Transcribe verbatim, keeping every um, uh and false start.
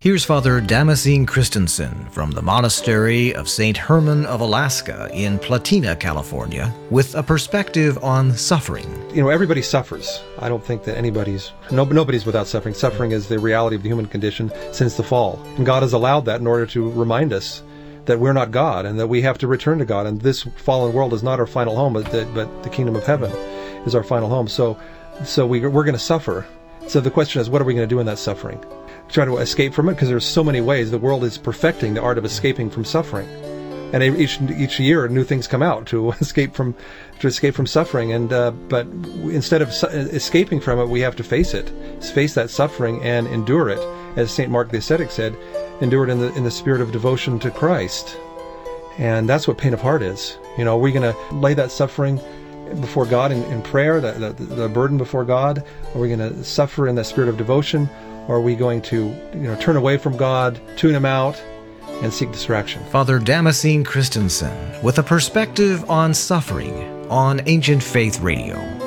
Here's Father Damascene Christensen from the Monastery of Saint Herman of Alaska in Platina, California, with a perspective on suffering. You know, everybody suffers. I don't think that anybody's, no, nobody's without suffering. Suffering is the reality of the human condition since the fall. And God has allowed that in order to remind us that we're not God and that we have to return to God. And this fallen world is not our final home, but the, but the kingdom of heaven is our final home. So, so we, we're going to suffer. So the question is, what are we going to do in that suffering? Try to escape from it, because there's so many ways. The world is perfecting the art of escaping from suffering, and each each year new things come out to escape from to escape from suffering. And uh, but instead of su- escaping from it, we have to face it, face that suffering and endure it, as Saint Mark the Ascetic said, endure it in the in the spirit of devotion to Christ. And that's what pain of heart is. You know, we're going to lay that suffering before God in, in prayer, the, the, the burden before God. Are we going to suffer in that spirit of devotion? Or are we going to, you know, turn away from God, tune him out, and seek distraction? Father Damascene Christensen with a perspective on suffering on Ancient Faith Radio.